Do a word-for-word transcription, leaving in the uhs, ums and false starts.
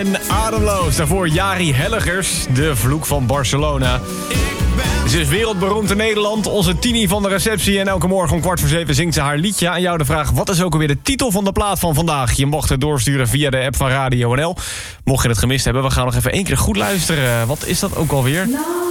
en Ademloos. Daarvoor Jari Hellegers, de vloek van Barcelona. Ze is wereldberoemd in Nederland, onze Tini van de receptie. En elke morgen om kwart voor zeven zingt ze haar liedje. Aan jou de vraag, wat is ook alweer de titel van de plaat van vandaag? Je mocht het doorsturen via de app van Radio N L. Mocht je het gemist hebben, we gaan nog even één keer goed luisteren. Wat is dat ook alweer?